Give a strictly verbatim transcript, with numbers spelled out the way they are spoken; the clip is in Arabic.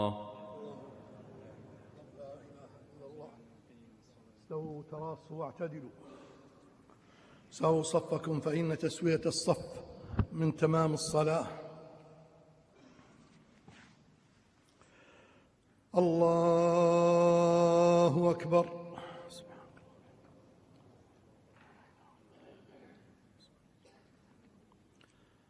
استووا تراصوا واعتدلوا سووا صفكم فإن تسوية الصف من تمام الصلاة. الله أكبر.